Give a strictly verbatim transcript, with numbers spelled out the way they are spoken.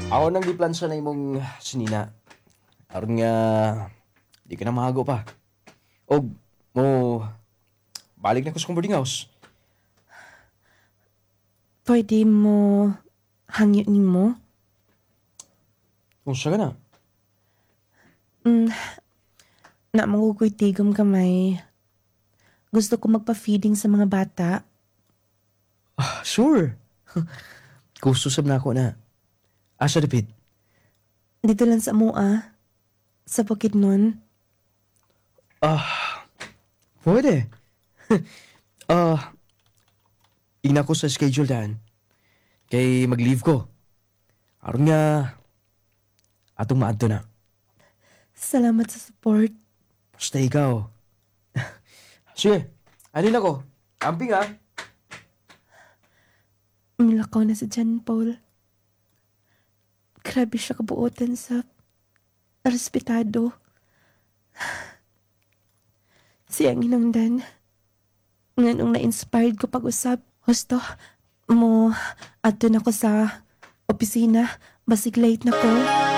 Ako nang giplansya na imong sinina. Aron nga, di ka na mahago pa. O, mo, balik na ko sa kong boarding house. Pwede mo hangyonin mo? Kung siya ka na. Mm, na magugoy tigom kamay. Gusto ko magpa-feeding sa mga bata. Ah, sure. Gusto sab na ako na. Asa dapit? Dito lang sa mua. Sa Bukidnon. Ah, pwede. Ah, ina ko sa schedule daan. Kay mag-leave ko. Aron nga, atong maadto na. Salamat sa support. Basta ikaw. Sige, alin ako. Camping ha. Milakaw na si John Paul. Grabe siya kabuotan sa respetado. Siyang hinungdan. Nganong na-inspired ko pag-usap. Gusto mo, ato na ko sa opisina. Basig late na ko.